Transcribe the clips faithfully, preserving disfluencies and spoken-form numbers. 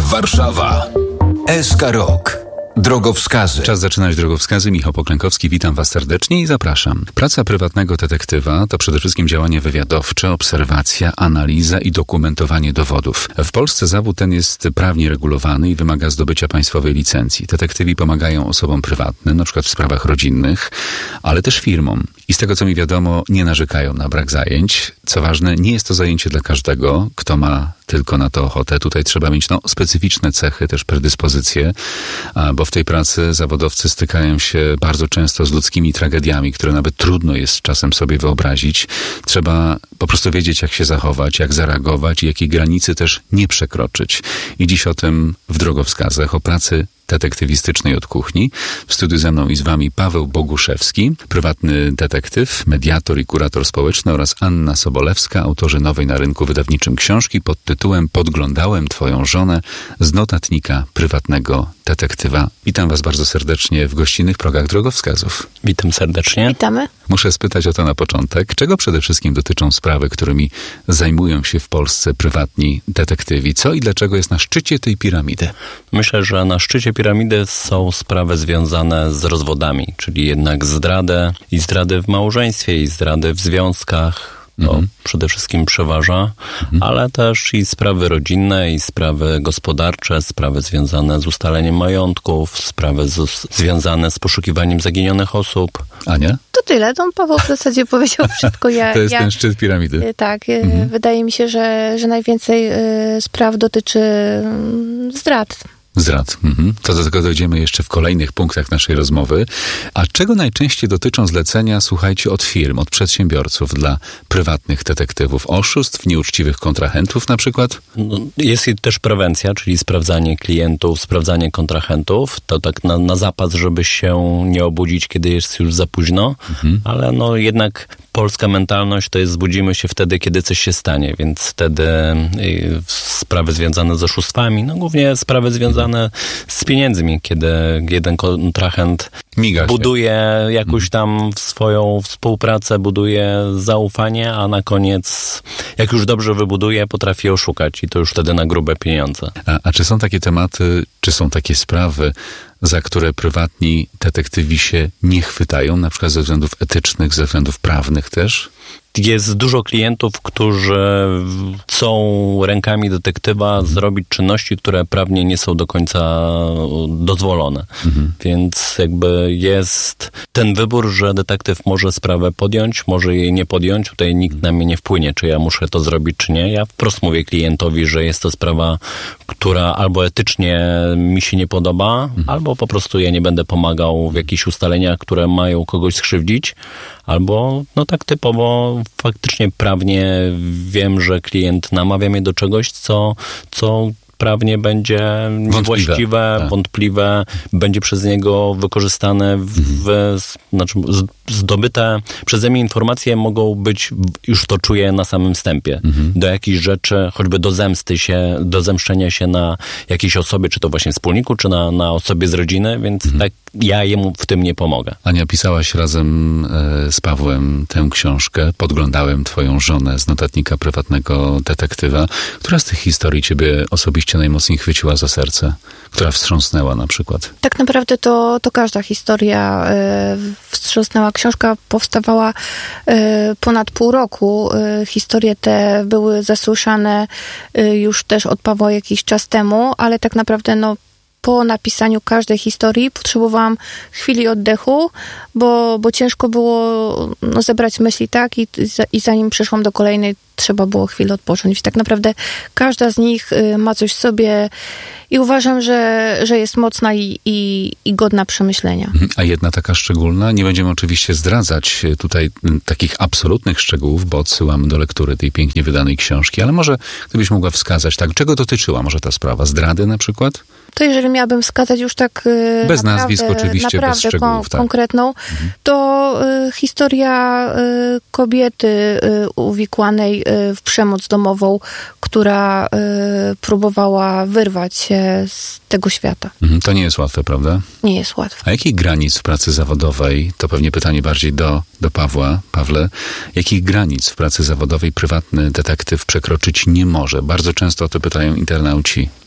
Warszawa. S K Rok. Drogowskazy. Czas zaczynać drogowskazy. Michał Poklękowski, witam Was serdecznie i zapraszam. Praca prywatnego detektywa to przede wszystkim działanie wywiadowcze, obserwacja, analiza i dokumentowanie dowodów. W Polsce zawód ten jest prawnie regulowany i wymaga zdobycia państwowej licencji. Detektywi pomagają osobom prywatnym, na przykład w sprawach rodzinnych, ale też firmom. I z tego, co mi wiadomo, nie narzekają na brak zajęć. Co ważne, nie jest to zajęcie dla każdego, kto ma tylko na to ochotę. Tutaj trzeba mieć no, specyficzne cechy, też predyspozycje, bo w tej pracy zawodowcy stykają się bardzo często z ludzkimi tragediami, które nawet trudno jest czasem sobie wyobrazić. Trzeba po prostu wiedzieć, jak się zachować, jak zareagować i jakiej granicy też nie przekroczyć. I dziś o tym w drogowskazach, o pracy detektywistycznej od kuchni. W studiu ze mną i z Wami Paweł Boguszewski, prywatny detektyw, mediator i kurator społeczny, oraz Anna Sobolewska, autorzy nowej na rynku wydawniczym książki pod tytułem Podglądałem Twoją żonę z notatnika prywatnego detektywa. Witam Was bardzo serdecznie w gościnnych progach drogowskazów. Witam serdecznie. Witamy. Muszę spytać o to na początek. Czego przede wszystkim dotyczą sprawy, którymi zajmują się w Polsce prywatni detektywi? Co i dlaczego jest na szczycie tej piramidy? Myślę, że na szczycie piramidy są sprawy związane z rozwodami, czyli jednak zdradę i zdrady w małżeństwie i zdrady w związkach. To mhm. przede wszystkim przeważa, mhm. ale też i sprawy rodzinne, i sprawy gospodarcze, sprawy związane z ustaleniem majątków, sprawy z, związane z poszukiwaniem zaginionych osób. Ania? To tyle. To Paweł w zasadzie powiedział wszystko. Ja, to jest ja, ten szczyt piramidy. Tak. Mhm. Wydaje mi się, że, że najwięcej spraw dotyczy zdrad. Zdrad. Mhm. To do tego dojdziemy jeszcze w kolejnych punktach naszej rozmowy. A czego najczęściej dotyczą zlecenia, słuchajcie, od firm, od przedsiębiorców dla prywatnych detektywów? Oszustw, nieuczciwych kontrahentów na przykład? No, jest też prewencja, czyli sprawdzanie klientów, sprawdzanie kontrahentów. To tak na, na zapas, żeby się nie obudzić, kiedy jest już za późno. Mhm. Ale no jednak polska mentalność to jest zbudzimy się wtedy, kiedy coś się stanie, więc wtedy y, sprawy związane z oszustwami, no głównie sprawy związane z pieniędzmi, kiedy jeden kontrahent Miga się. buduje jakąś tam swoją współpracę, buduje zaufanie, a na koniec, jak już dobrze wybuduje, potrafi oszukać i to już wtedy na grube pieniądze. A, a czy są takie tematy, czy są takie sprawy, za które prywatni detektywi się nie chwytają, na przykład ze względów etycznych, ze względów prawnych też? Jest dużo klientów, którzy chcą rękami detektywa mhm. zrobić czynności, które prawnie nie są do końca dozwolone. Mhm. Więc jakby jest ten wybór, że detektyw może sprawę podjąć, może jej nie podjąć. Tutaj nikt na mnie nie wpłynie, czy ja muszę to zrobić, czy nie. Ja wprost mówię klientowi, że jest to sprawa, która albo etycznie mi się nie podoba, mhm. albo po prostu ja nie będę pomagał w jakichś ustaleniach, które mają kogoś skrzywdzić, albo no tak typowo faktycznie prawnie wiem, że klient namawia mnie do czegoś, co, co prawnie będzie niewłaściwe, tak. wątpliwe, będzie przez niego wykorzystane, w, w, znaczy zdobyte przeze mnie informacje mogą być, już to czuję na samym wstępie, mhm. do jakichś rzeczy, choćby do zemsty się, do zemszczenia się na jakiejś osobie, czy to właśnie wspólniku, czy na, na osobie z rodziny, więc mhm. tak ja jemu w tym nie pomogę. Ania, pisałaś razem e, z Pawłem tę książkę, Podglądałem Twoją żonę z notatnika prywatnego detektywa. Która z tych historii ciebie osobiście najmocniej chwyciła za serce? Która wstrząsnęła na przykład? Tak naprawdę to, to każda historia y, wstrząsnęła. Książka powstawała y, ponad pół roku. Y, historie te były zasłyszane y, już też od Pawła jakiś czas temu, ale tak naprawdę no po napisaniu każdej historii potrzebowałam chwili oddechu, bo, bo ciężko było no, zebrać myśli, tak? I, I zanim przeszłam do kolejnej, trzeba było chwilę odpocząć. I tak naprawdę każda z nich y, ma coś w sobie i uważam, że, że jest mocna i, i, i godna przemyślenia. A jedna taka szczególna? Nie będziemy oczywiście zdradzać tutaj takich absolutnych szczegółów, bo odsyłamy do lektury tej pięknie wydanej książki, ale może gdybyś mogła wskazać, tak, czego dotyczyła może ta sprawa? Zdrady na przykład? To jeżeli miałabym wskazać już tak bez naprawdę, nazwisk oczywiście, naprawdę bez szczegółów, kon- tak. konkretną, mhm. to y, historia y, kobiety y, uwikłanej y, w przemoc domową, która y, próbowała wyrwać się z tego świata. Mhm, to nie jest łatwe, prawda? Nie jest łatwe. A jakich granic w pracy zawodowej, to pewnie pytanie bardziej do, do Pawła, Pawle, jakich granic w pracy zawodowej prywatny detektyw przekroczyć nie może? Bardzo często o to pytają internauci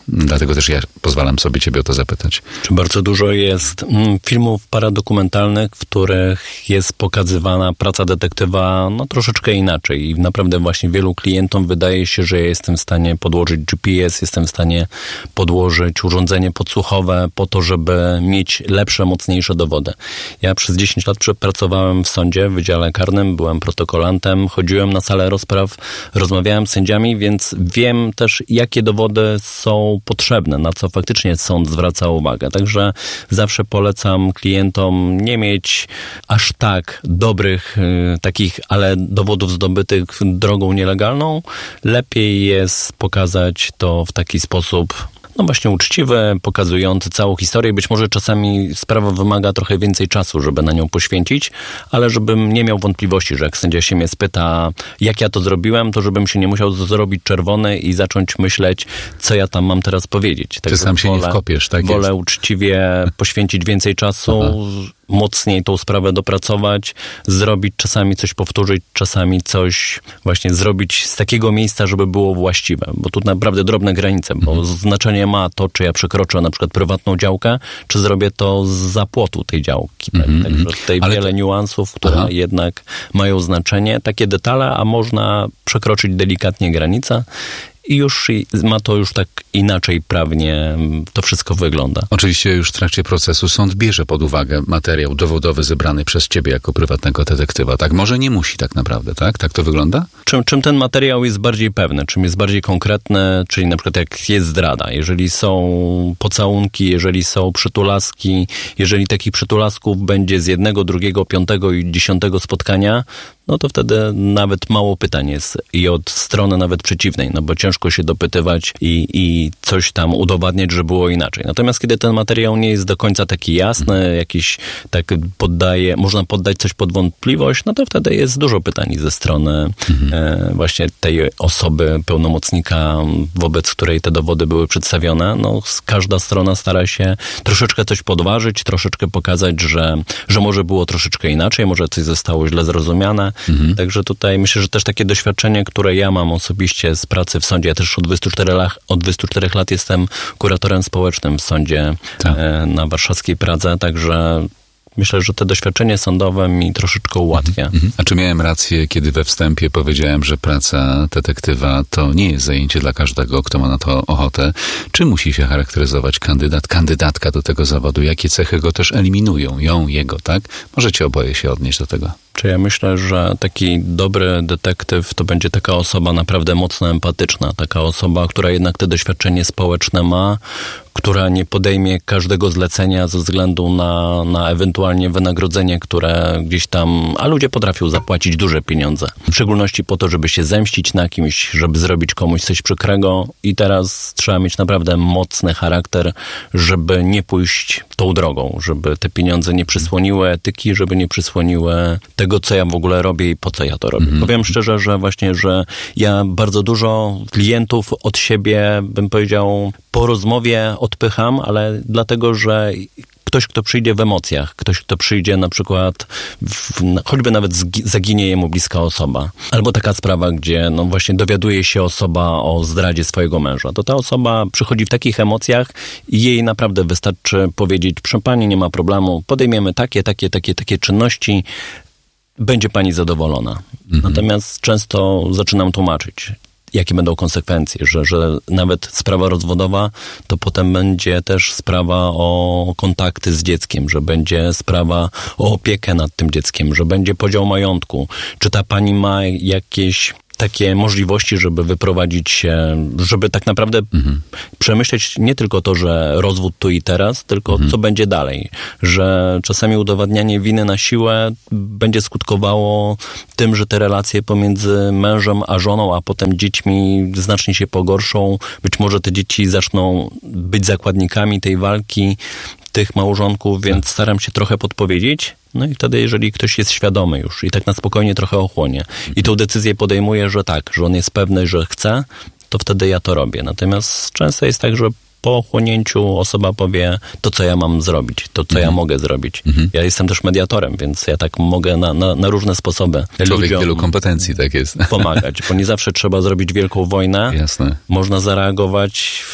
Dlatego też ja pozwalam sobie ciebie o to zapytać. Czy bardzo dużo jest mm, filmów paradokumentalnych, w których jest pokazywana praca detektywa no troszeczkę inaczej i naprawdę właśnie wielu klientom wydaje się, że ja jestem w stanie podłożyć G P S, jestem w stanie podłożyć urządzenie podsłuchowe po to, żeby mieć lepsze, mocniejsze dowody. Ja przez dziesięć lat przepracowałem w sądzie, w Wydziale Karnym, byłem protokolantem, chodziłem na salę rozpraw, rozmawiałem z sędziami, więc wiem też, jakie dowody są potrzebne, na co faktycznie sąd zwraca uwagę. Także zawsze polecam klientom nie mieć aż tak dobrych y, takich, ale dowodów zdobytych drogą nielegalną. Lepiej jest pokazać to w taki sposób no właśnie uczciwy, pokazujący całą historię. Być może czasami sprawa wymaga trochę więcej czasu, żeby na nią poświęcić, ale żebym nie miał wątpliwości, że jak sędzia się mnie spyta, jak ja to zrobiłem, to żebym się nie musiał zrobić czerwony i zacząć myśleć, co ja tam mam teraz powiedzieć. Ty sam się wolę, nie wkopiesz, tak Wolę jest. uczciwie poświęcić więcej czasu, Aha. mocniej tą sprawę dopracować, zrobić, czasami coś powtórzyć, czasami coś właśnie zrobić z takiego miejsca, żeby było właściwe. Bo tu naprawdę drobne granice, bo mhm. znaczenie ma to, czy ja przekroczę na przykład prywatną działkę, czy zrobię to zza płotu tej działki. Mhm. Tak? Także tutaj Ale wiele to... niuansów, które Aha. jednak mają znaczenie. Takie detale, a można przekroczyć delikatnie granicę. I już ma to już tak inaczej prawnie to wszystko wygląda. Oczywiście już w trakcie procesu sąd bierze pod uwagę materiał dowodowy zebrany przez ciebie jako prywatnego detektywa. Tak, może nie musi tak naprawdę, tak? Tak to wygląda? Czym, czym ten materiał jest bardziej pewny, czym jest bardziej konkretny, czyli na przykład jak jest zdrada, jeżeli są pocałunki, jeżeli są przytulaski, jeżeli takich przytulasków będzie z jednego, drugiego, piątego i dziesiątego spotkania, no to wtedy nawet mało pytań jest i od strony nawet przeciwnej, no bo ciężko się dopytywać i, i coś tam udowadniać, że było inaczej. Natomiast kiedy ten materiał nie jest do końca taki jasny, jakiś tak poddaje, można poddać coś pod wątpliwość, no to wtedy jest dużo pytań ze strony mhm. e, właśnie tej osoby, pełnomocnika, wobec której te dowody były przedstawione. No każda strona stara się troszeczkę coś podważyć, troszeczkę pokazać, że, że może było troszeczkę inaczej, może coś zostało źle zrozumiane. Mhm. Także tutaj myślę, że też takie doświadczenie, które ja mam osobiście z pracy w sądzie, ja też od dwudziestu czterech lat, od dwudziestu czterech lat jestem kuratorem społecznym w sądzie tak. e, na warszawskiej Pradze, także myślę, że to doświadczenie sądowe mi troszeczkę ułatwia. Mhm. A czy miałem rację, kiedy we wstępie powiedziałem, że praca detektywa to nie jest zajęcie dla każdego, kto ma na to ochotę? Czy musi się charakteryzować kandydat, kandydatka do tego zawodu? Jakie cechy go też eliminują? Ją, jego, tak? Możecie oboje się odnieść do tego. Czy ja myślę, że taki dobry detektyw to będzie taka osoba naprawdę mocno empatyczna, taka osoba, która jednak te doświadczenie społeczne ma, która nie podejmie każdego zlecenia ze względu na, na ewentualnie wynagrodzenie, które gdzieś tam, a ludzie potrafią zapłacić duże pieniądze. W szczególności po to, żeby się zemścić na kimś, żeby zrobić komuś coś przykrego i teraz trzeba mieć naprawdę mocny charakter, żeby nie pójść tą drogą, żeby te pieniądze nie przysłoniły etyki, żeby nie przysłoniły tego, co ja w ogóle robię i po co ja to robię. Mm. Powiem szczerze, że właśnie, że ja bardzo dużo klientów od siebie, bym powiedział, po rozmowie odpycham, ale dlatego, że ktoś, kto przyjdzie w emocjach, ktoś, kto przyjdzie na przykład, w, choćby nawet zaginie jemu bliska osoba. Albo taka sprawa, gdzie no właśnie dowiaduje się osoba o zdradzie swojego męża. To ta osoba przychodzi w takich emocjach i jej naprawdę wystarczy powiedzieć, proszę pani, nie ma problemu, podejmiemy takie, takie, takie, takie czynności, będzie pani zadowolona. Mhm. Natomiast często zaczynam tłumaczyć, jakie będą konsekwencje, że, że nawet sprawa rozwodowa, to potem będzie też sprawa o kontakty z dzieckiem, że będzie sprawa o opiekę nad tym dzieckiem, że będzie podział majątku. Czy ta pani ma jakieś takie możliwości, żeby wyprowadzić się, żeby tak naprawdę mhm. przemyśleć nie tylko to, że rozwód tu i teraz, tylko mhm. co będzie dalej. Że czasami udowadnianie winy na siłę będzie skutkowało tym, że te relacje pomiędzy mężem a żoną, a potem dziećmi znacznie się pogorszą. Być może te dzieci zaczną być zakładnikami tej walki tych małżonków, więc tak. staram się trochę podpowiedzieć. No i wtedy, jeżeli ktoś jest świadomy już i tak na spokojnie trochę ochłonie i tą decyzję podejmuje, że tak, że on jest pewny, że chce, to wtedy ja to robię. Natomiast często jest tak, że po ochłonięciu osoba powie to, co ja mam zrobić, to, co mhm. ja mogę zrobić. Mhm. Ja jestem też mediatorem, więc ja tak mogę na, na, na różne sposoby Człowiek wielu kompetencji, tak jest. Pomagać, bo nie zawsze trzeba zrobić wielką wojnę. Jasne. Można zareagować w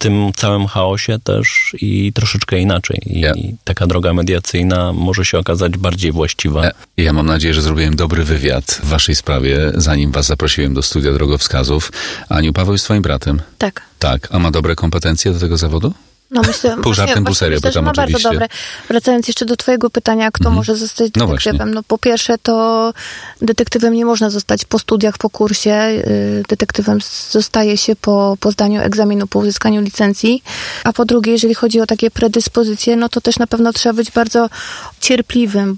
tym całym chaosie też i troszeczkę inaczej. I ja. taka droga mediacyjna może się okazać bardziej właściwa. Ja, ja mam nadzieję, że zrobiłem dobry wywiad w waszej sprawie, zanim was zaprosiłem do studia drogowskazów. Aniu, Paweł jest twoim bratem? Tak. Tak. A ma dobre kompetencje do tego zawodu? No myślę, pół żartem, pół serio myślę, pytam ma oczywiście. Bardzo dobre. Wracając jeszcze do twojego pytania, kto mhm. może zostać detektywem. No, no po pierwsze to detektywem nie można zostać po studiach, po kursie. Detektywem zostaje się po, po zdaniu egzaminu, po uzyskaniu licencji. A po drugie, jeżeli chodzi o takie predyspozycje, no to też na pewno trzeba być bardzo cierpliwym,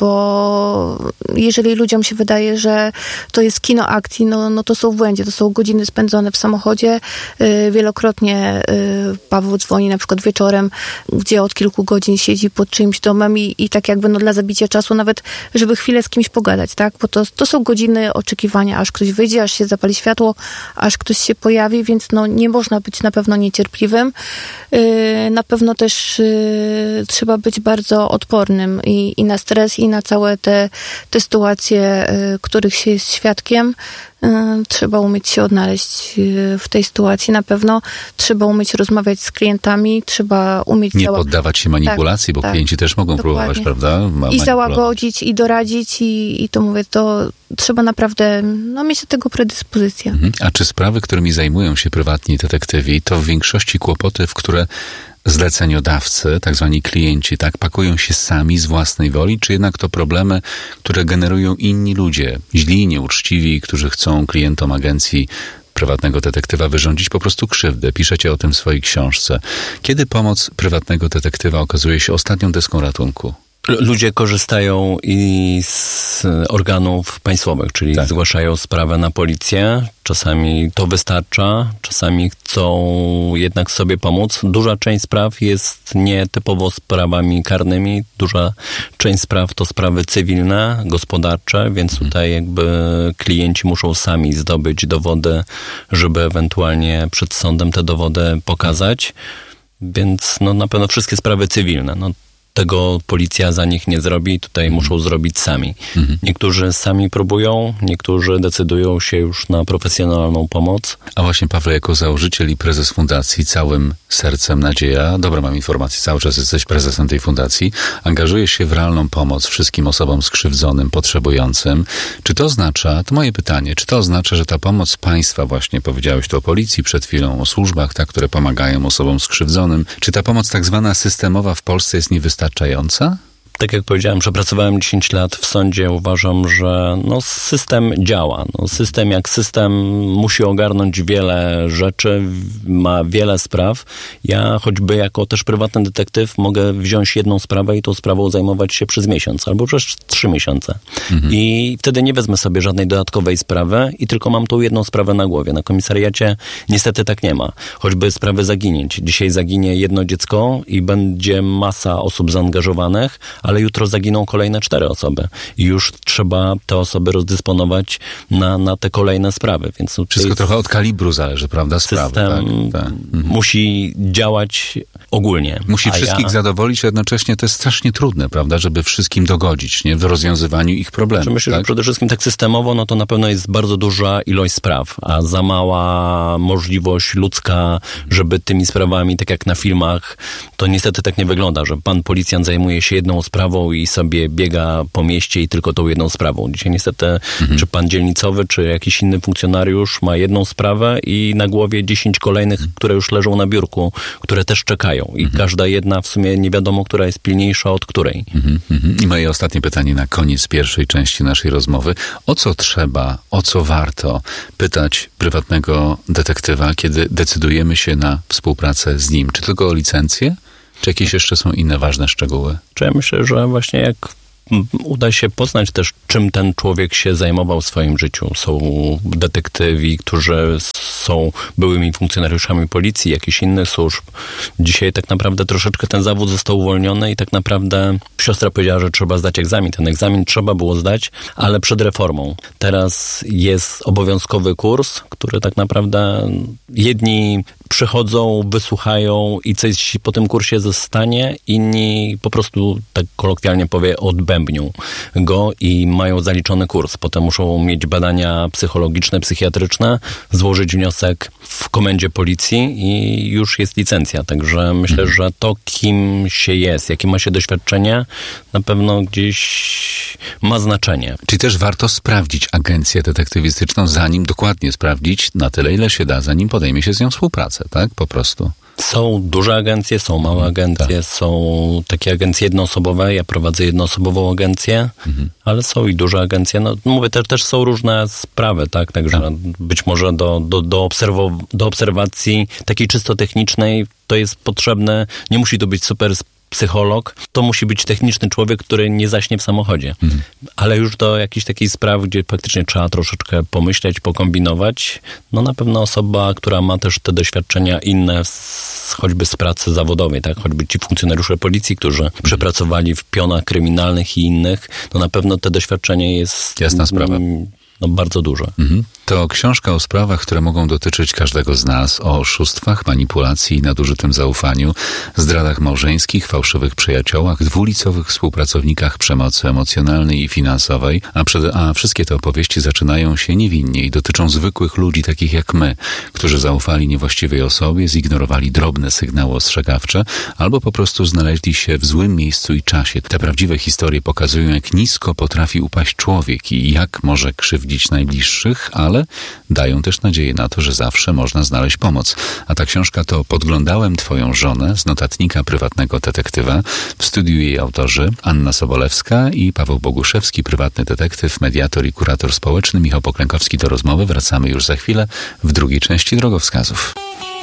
bo jeżeli ludziom się wydaje, że to jest kino akcji, no, no to są w błędzie. To są godziny spędzone w samochodzie. Wielokrotnie Paweł dzwoni na przykład wieczorem, gdzie od kilku godzin siedzi pod czyimś domem i, i tak jakby no dla zabicia czasu nawet, żeby chwilę z kimś pogadać, tak? Bo to, to są godziny oczekiwania, aż ktoś wyjdzie, aż się zapali światło, aż ktoś się pojawi, więc no nie można być na pewno niecierpliwym. Yy, na pewno też yy, trzeba być bardzo odpornym i, i na stres, i na całe te, te sytuacje, yy, których się jest świadkiem. Trzeba umieć się odnaleźć w tej sytuacji. Na pewno trzeba umieć rozmawiać z klientami, trzeba umieć... Nie załag- poddawać się manipulacji, tak, bo tak, klienci też mogą dokładnie. próbować, prawda? Ma- I załagodzić, i doradzić, i, i to mówię, to trzeba naprawdę no, mieć do tego predyspozycję. Mhm. A czy sprawy, którymi zajmują się prywatni detektywi, to w większości kłopoty, w które zleceniodawcy, tak zwani klienci, tak, pakują się sami z własnej woli, czy jednak to problemy, które generują inni ludzie, źli, nieuczciwi, którzy chcą klientom agencji prywatnego detektywa wyrządzić po prostu krzywdę. Piszecie o tym w swojej książce. Kiedy pomoc prywatnego detektywa okazuje się ostatnią deską ratunku? Ludzie korzystają i z organów państwowych, czyli tak. zgłaszają sprawę na policję. Czasami to wystarcza, czasami chcą jednak sobie pomóc. Duża część spraw jest nietypowo sprawami karnymi. Duża część spraw to sprawy cywilne, gospodarcze, więc tutaj jakby klienci muszą sami zdobyć dowody, żeby ewentualnie przed sądem te dowody pokazać. Więc no, na pewno wszystkie sprawy cywilne. No, tego policja za nich nie zrobi, tutaj muszą zrobić sami. Mhm. Niektórzy sami próbują, niektórzy decydują się już na profesjonalną pomoc. A właśnie, Paweł, jako założyciel i prezes fundacji, całym sercem nadzieja, dobra, mam informację, cały czas jesteś prezesem tej fundacji, angażujesz się w realną pomoc wszystkim osobom skrzywdzonym, potrzebującym. Czy to oznacza, to moje pytanie, czy to oznacza, że ta pomoc państwa, właśnie powiedziałeś tu o policji przed chwilą, o służbach, tak, które pomagają osobom skrzywdzonym, czy ta pomoc tak zwana systemowa w Polsce jest niewystarczająca? Tak jak powiedziałem, przepracowałem dziesięć lat w sądzie. Uważam, że no, system działa. No, system jak system musi ogarnąć wiele rzeczy, ma wiele spraw. Ja choćby jako też prywatny detektyw mogę wziąć jedną sprawę i tą sprawą zajmować się przez miesiąc albo przez trzy miesiące. Mhm. I wtedy nie wezmę sobie żadnej dodatkowej sprawy i tylko mam tą jedną sprawę na głowie. Na komisariacie niestety tak nie ma. Choćby sprawy zaginięć. Dzisiaj zaginie jedno dziecko i będzie masa osób zaangażowanych, ale jutro zaginą kolejne cztery osoby i już trzeba te osoby rozdysponować na, na te kolejne sprawy. Więc wszystko trochę od kalibru zależy, prawda? Sprawy, system tak, tak. Mhm. musi działać ogólnie. Musi wszystkich ja... zadowolić, a jednocześnie to jest strasznie trudne, prawda? Żeby wszystkim dogodzić, nie? W rozwiązywaniu ich problemów. Myślę, tak? że przede wszystkim tak systemowo, no to na pewno jest bardzo duża ilość spraw, a za mała możliwość ludzka, żeby tymi sprawami, tak jak na filmach, to niestety tak nie wygląda, że pan policjant zajmuje się jedną sprawą i sobie biega po mieście i tylko tą jedną sprawą. Dzisiaj niestety mhm. czy pan dzielnicowy, czy jakiś inny funkcjonariusz ma jedną sprawę i na głowie dziesięć kolejnych, mhm. które już leżą na biurku, które też czekają. I mhm. każda jedna w sumie nie wiadomo, która jest pilniejsza od której. Mhm. Mhm. I moje ostatnie pytanie na koniec pierwszej części naszej rozmowy. O co trzeba, o co warto pytać prywatnego detektywa, kiedy decydujemy się na współpracę z nim? Czy tylko o licencję? Czy jakieś jeszcze są inne ważne szczegóły? Czy ja myślę, że właśnie jak uda się poznać też, czym ten człowiek się zajmował w swoim życiu. Są detektywi, którzy są byłymi funkcjonariuszami policji, jakichś innych służb. Dzisiaj tak naprawdę troszeczkę ten zawód został uwolniony i tak naprawdę siostra powiedziała, że trzeba zdać egzamin. Ten egzamin trzeba było zdać, ale przed reformą. Teraz jest obowiązkowy kurs, który tak naprawdę jedni przychodzą, wysłuchają i coś po tym kursie zostanie, inni po prostu, tak kolokwialnie powie, odbębnią go i mają zaliczony kurs. Potem muszą mieć badania psychologiczne, psychiatryczne, złożyć wniosek w komendzie policji i już jest licencja. Także myślę, mhm. że to, kim się jest, jakie ma się doświadczenie, na pewno gdzieś ma znaczenie. Czyli też warto sprawdzić agencję detektywistyczną, zanim dokładnie sprawdzić na tyle, ile się da, zanim podejmie się z nią współpracę, tak? Po prostu. Są duże agencje, są małe agencje, tak. Są takie agencje jednoosobowe, ja prowadzę jednoosobową agencję, mhm. ale są i duże agencje. No mówię, też, też są różne sprawy, tak? Także tak. być może do, do, do, obserwo- do obserwacji takiej czysto technicznej to jest potrzebne, nie musi to być super psycholog, to musi być techniczny człowiek, który nie zaśnie w samochodzie. Mhm. Ale już do jakiejś takiej sprawy, gdzie faktycznie trzeba troszeczkę pomyśleć, pokombinować, no na pewno osoba, która ma też te doświadczenia inne, z, choćby z pracy zawodowej, tak? Choćby ci funkcjonariusze policji, którzy mhm. przepracowali w pionach kryminalnych i innych, no na pewno te doświadczenie jest... Jasna sprawa. No bardzo duże. Mhm. To książka o sprawach, które mogą dotyczyć każdego z nas, o oszustwach, manipulacji i nadużytym zaufaniu, zdradach małżeńskich, fałszywych przyjaciołach, dwulicowych współpracownikach przemocy emocjonalnej i finansowej, a, przed, a wszystkie te opowieści zaczynają się niewinnie i dotyczą zwykłych ludzi, takich jak my, którzy zaufali niewłaściwej osobie, zignorowali drobne sygnały ostrzegawcze, albo po prostu znaleźli się w złym miejscu i czasie. Te prawdziwe historie pokazują, jak nisko potrafi upaść człowiek i jak może krzywdzić najbliższych, ale dają też nadzieję na to, że zawsze można znaleźć pomoc. A ta książka to Podglądałem twoją żonę z notatnika prywatnego detektywa. W studiu jej autorzy Anna Sobolewska i Paweł Boguszewski, prywatny detektyw, mediator i kurator społeczny. Michał Poklękowski do rozmowy. Wracamy już za chwilę w drugiej części Drogowskazów.